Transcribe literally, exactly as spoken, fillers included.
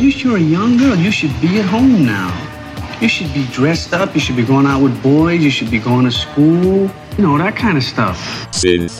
You're a young girl. You should be at home now. You should be dressed up. You should be going out with boys. You should be going to school. You know, that kind of stuff. Synth